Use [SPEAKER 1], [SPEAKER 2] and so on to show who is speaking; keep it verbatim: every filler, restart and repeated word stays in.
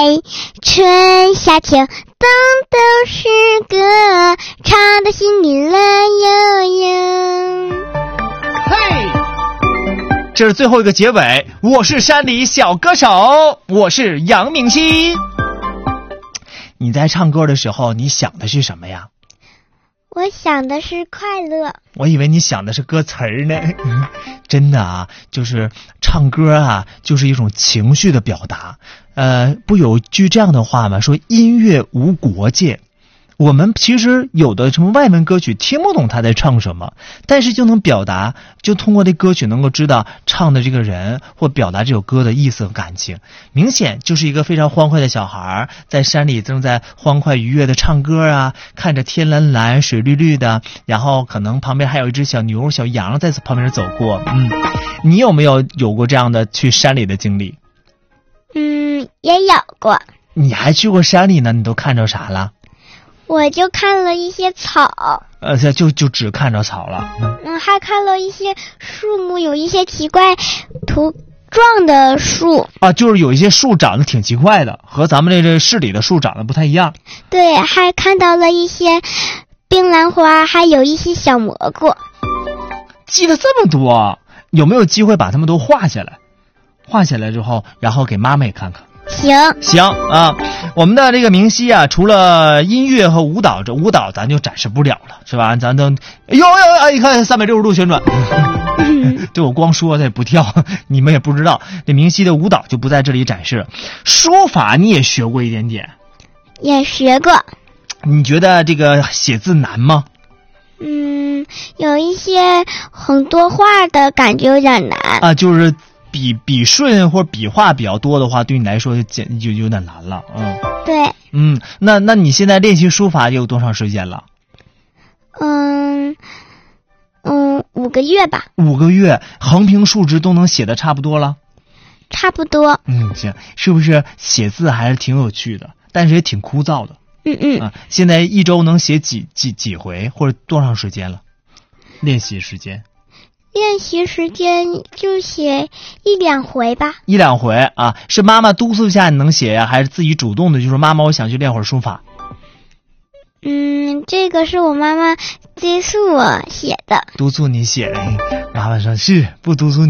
[SPEAKER 1] 春夏秋冬都是歌，唱得心里乐悠悠。
[SPEAKER 2] 嘿，这是最后一个结尾。我是山里小歌手，我是杨明熙。你在唱歌的时候，你想的是什么呀？
[SPEAKER 1] 我想的是快乐。
[SPEAKER 2] 我以为你想的是歌词儿呢。真的啊，就是唱歌啊，就是一种情绪的表达。呃，不有句这样的话吗？说音乐无国界。我们其实有的什么外文歌曲听不懂他在唱什么，但是就能表达，就通过这歌曲能够知道唱的这个人或表达这首歌的意思和感情。明显就是一个非常欢快的小孩，在山里正在欢快愉悦的唱歌啊，看着天蓝蓝水绿绿的，然后可能旁边还有一只小牛小羊在旁边走过。嗯，你有没有有过这样的去山里的经历？
[SPEAKER 1] 嗯，也有过。
[SPEAKER 2] 你还去过山里呢？你都看着啥了？
[SPEAKER 1] 我就看了一些草，
[SPEAKER 2] 呃，就就只看着草了。
[SPEAKER 1] 嗯，还看了一些树木，有一些奇怪图状的树
[SPEAKER 2] 啊，就是有一些树长得挺奇怪的，和咱们这这市里的树长得不太一样。
[SPEAKER 1] 对，还看到了一些槟榔花，还有一些小蘑菇。
[SPEAKER 2] 记得这么多，有没有机会把它们都画下来？画下来之后，然后给妈妈也看看。
[SPEAKER 1] 行
[SPEAKER 2] 行啊，我们的这个明熙啊，除了音乐和舞蹈，这舞蹈咱就展示不了了，是吧？咱都哎呦呦哎，你看三百六十度旋转，对我光说他也不跳，你们也不知道，这明熙的舞蹈就不在这里展示。书法你也学过一点点，
[SPEAKER 1] 也学过。
[SPEAKER 2] 你觉得这个写字难吗？
[SPEAKER 1] 嗯，有一些很多画的感觉有点难
[SPEAKER 2] 啊，就是笔笔顺或笔画比较多的话，对你来说就简就有点难了。嗯，
[SPEAKER 1] 对。
[SPEAKER 2] 嗯，那那你现在练习书法有多长时间了？
[SPEAKER 1] 嗯嗯，五个月吧。
[SPEAKER 2] 五个月，横平竖直都能写得差不多了。
[SPEAKER 1] 差不多。
[SPEAKER 2] 嗯，行，是不是写字还是挺有趣的，但是也挺枯燥的？
[SPEAKER 1] 嗯嗯。
[SPEAKER 2] 啊，现在一周能写几几几回，或者多长时间了？练习时间？
[SPEAKER 1] 练习时间就写一两回吧。
[SPEAKER 2] 一两回啊？是妈妈督促下你能写呀，还是自己主动的？就说妈妈，我想去练会儿书法。
[SPEAKER 1] 嗯，这个是我妈妈督促我写的。
[SPEAKER 2] 督促你写的，妈妈说是不督促你。